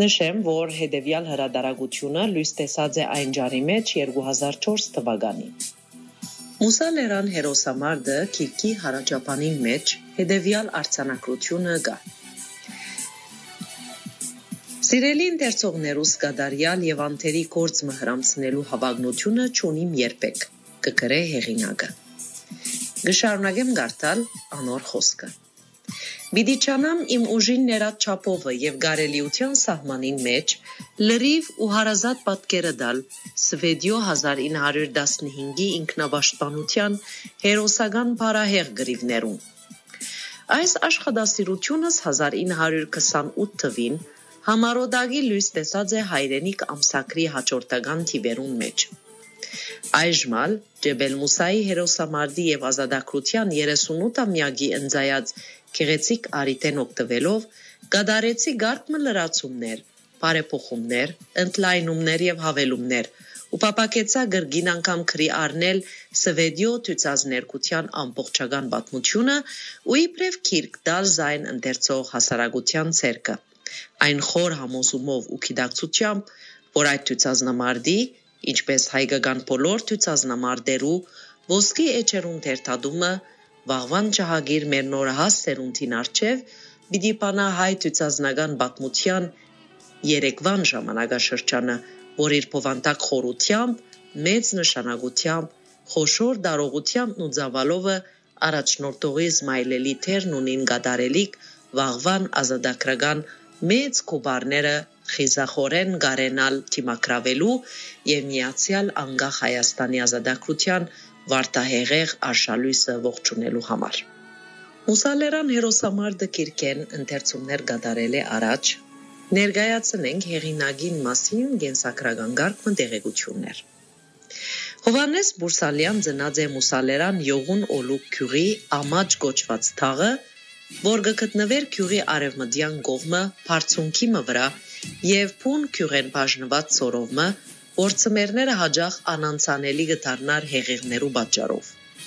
Նշեմ, որ հետևյալ հրադարագությունը լույս տեսած է այն ջարի մեջ 2004 թվականին։ Մուսալերան հերոսամարտը Քիրքի հարաճապանին մեջ հետևյալ արձանագրությունը կա։ Սիրելի ընթերցողներուս կդարյալ եւ անթերի գործ մհրամցնելու հավակնությունը չունիմ երբեք, կգրե հեղինակը։ Գշարունակեմ գարտալ անոր խոսքը։ Բիդի չանամ իմ ուժին ներած չափովը եւ գարելիության սահմանին մեջ լրիվ ու հարազատ պատկերը դալ Սվեդիո 1915-ի ինքնապաշտպանության հերոսական բարահեղ գրիվներուն։ Այս աշխատասիրությունս 1928 թվին համարոդագի լույս տեսած է հայրենիք ամսակրի հաջորդական թիվերուն մեջ։ Այժմալ Ջեբել Մուսայի հերոսամարտի եւ ազատագրության 38-ամյակի ընձայած Գեղեցիկ արիտեն օգտվելով գադարեցի գարկ լրացումներ, բարեփոխումներ, ընդլայնումներ եւ հավելումներ ու պապակեցա գրգին անգամ քրի առնել Սվեդիո ցուցազներկության ամբողջական պատմությունը ու իբրև քիրք դալ զայն ընթերցող հասարակության ցերկը այն խոր համոզումով ու գիտակցությամբ որ այդ ցուցազնամարտի ինչպես հայկական բոլոր ցուցազնամարտերու ոսկի էջերուն թերթադումը վաղվան ճահագիր մեր նորահաս սերունդին արչև պիտի պանա հայ ցուցազնական պատմության երեկվան ժամանակաշրջանը, որ իր փոխանցակ խորությամբ, մեծ նշանակությամբ, խոշոր դարողությամբ ու ծավալովը առաջնորդողի Իսմայելելի թերն ունին գադարելիք վաղվան ազատագրական մեծ կոբարները խիզախորեն գարենալ թիմակրավելու եւ միացյալ անգախ Հայաստանի ազատագրության վարտահեղեղ արշալույսը ողջունելու համար։ Մուսալերան հերոսամարտը Քիրքեն ընթերցումներ գդարել է առաջ ներկայացնենք հեղինակին մասին գենսակրական գարկման տեղեկություններ։ Հովանես Բուրսալյան ծնած է Մուսալերան Յողուն Օլուկ քյուրի ամաջ գոչված թաղը, որ գտնվեր քյուրի արևմտյան կողմը բարձունքի վրա եւ փուն քյուրեն բաժնված սորովը, որ ծմերները հաջող անանցանելի գտարնար հեղեղներու պատճառով։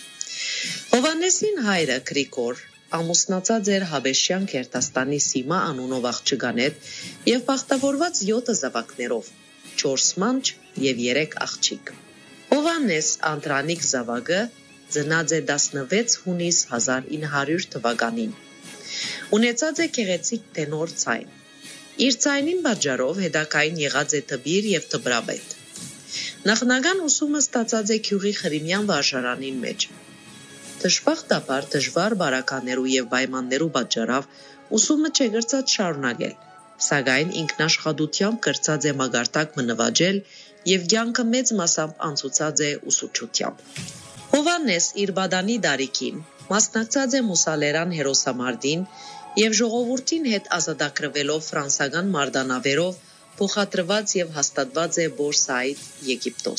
Հովանեսին հայրը Գրիգոր ամուսնացած էր Հաբեշյան Քերտաստանի Սիմա անունով աղջկան հետ եւ բախտավորված 7 զավակներով, 4 մանչ եւ 3 աղջիկ։ Հովանես Անդրանիկ զավակը ծնած է 16 հունիս 1900 թվականին։ Ունեցած է գեղեցիկ տենոր ցայն։ Իր ցայնին պատճառով հետակային եղած է տբիր եւ տբրաբետ։ Նախնական ուսումը ստացած է Քյուրի Խրիմյան վարժարանին մեջ։ Դժբախտաբար դժվար բարականերու եւ պայմաններու պատճառով ուսումը չգրծած շարունակել, սակայն ինքնաշխատությամբ կրծած է մագարտակ մնվաճել եւ կյանքը մեծ մասամբ անցուցած է ուսուցչությամբ։ Հովանես իր բադանի դարիքին մասնակցած է Մուսալերան հերոսամարտին եւ ժողովրդին հետ ազատագրվելով ֆրանսական մարտանավերով փոխադրված եւ հաստատված է Բորսայիդ Եգիպտոս։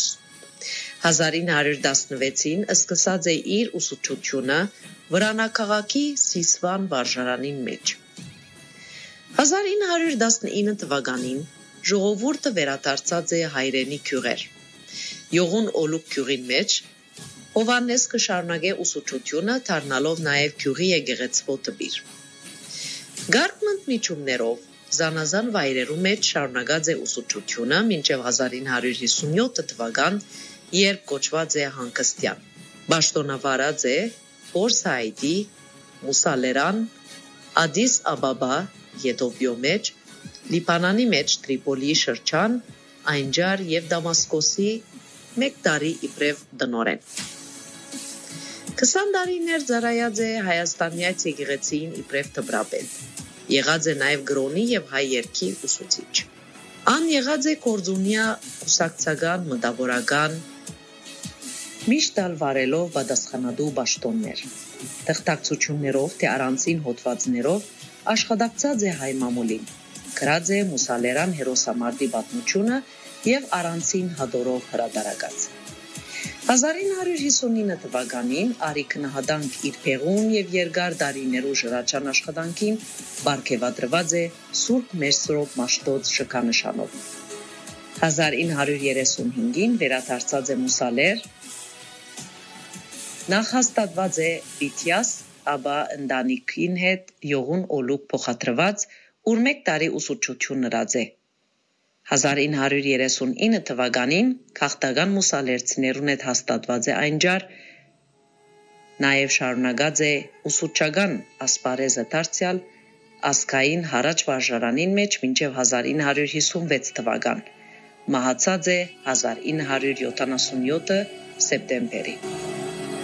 1916-ին սկսած է իր ուսուցչությունը Վրանակաղաքի Սիսվան վարժարանին մեջ։ 1919 թվականին ժողովուրդը վերադարձած է հայրենի քյուրեր։ Յողուն Օլուկ քյուրին մեջ Հովանես կշարունակե ուսուցչությունը դառնալով նաեւ քյուրի եկեղեցվո տբիր։ Գարկմնտ միջումներով Զանազան վայրերու մեջ շարունակած է ուսուցչությունը մինչև 1957 թվական, երբ կոչված է հանգստյան։ Պաշտոնավարած է Բորսայիդի, Մուսալերան, Ադիս Աբաբա, Եթովպիո մեջ, Լիբանանի մեջ Տրիպոլիի շրջան, Այնջար եւ Դամասկոսի 1 տարի իբրև տնօրեն։ 20 տարիներ ծառայած է Հայաստանյաց եկեղեցին իբրև դպրապետ։ Եղած է նաև գրոնի եւ հայ երգի ուսուցիչ։ Ան եղած է կորձունյա կուսակցական, մտավորական, միշտ վարելով պատասխանատու պաշտոններ։ Թղթակցություններով թե առանցին հոդվածներով աշխատակցած է հայ մամուլին, գրած է Մուսալերան հերոսամարտի պատմությունը եւ առանցին հադորով հրատարակած։ 1959 թվականին Արիքնահատանք իր փեղուն եւ երկար դարիներու ժրաչան աշխատանքին բարգեւադրված է Սուրբ Մեսրոպ Մաշտոց շքանշանով։ 1935-ին վերադարձած է Մուսալեր, նախաստատված է Վիթյաս, ապա ընտանիքին հետ Յողուն Օլուկ փոխադրված, ուր 1 տարի ուսուցչություն նրած է, 1939 թվականին քաղաքական մուսալերցիներուն հետ հաստատված է այն ջար, նաև շարունակած է ուսուցչական ասպարեզը դարձյալ ազգային հարաճ վարժարանին մեջ մինչև 1956 թվական, մահացած է 1977 սեպտեմբերի։